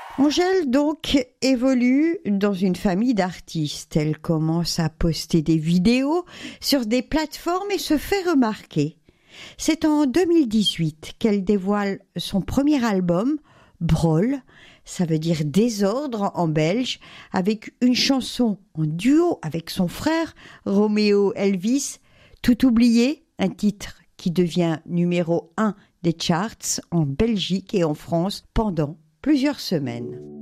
Angèle, donc, évolue dans une famille d'artistes. Elle commence à poster des vidéos sur des plateformes et se fait remarquer. C'est en 2018 qu'elle dévoile son premier album, Brol, ça veut dire désordre en belge, avec une chanson en duo avec son frère, Roméo Elvis, Tout oublié, un titre qui devient numéro 1 des charts en Belgique et en France pendant plusieurs semaines.